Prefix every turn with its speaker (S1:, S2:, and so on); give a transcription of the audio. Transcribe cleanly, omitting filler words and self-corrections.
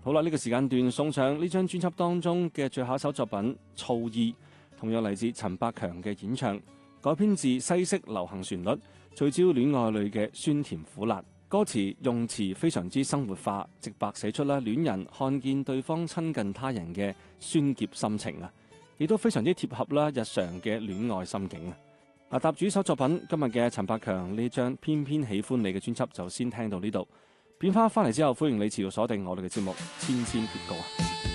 S1: 好啦，呢個時間段送上呢張專輯當中嘅最後一首作品《醋意》，同樣嚟自陳百強嘅演唱，改編自西式流行旋律，聚焦戀愛裏嘅酸甜苦辣。歌詞用詞非常之生活化，直白寫出啦戀人看見對方親近他人嘅酸澀心情啊，亦都非常之貼合啦日常嘅戀愛心境啊。搭住呢首作品，今日嘅陳百強呢張偏偏喜歡你嘅專輯就先聽到呢度。片花翻嚟之後，歡迎你持續鎖定我哋嘅節目《千千闕歌》啊！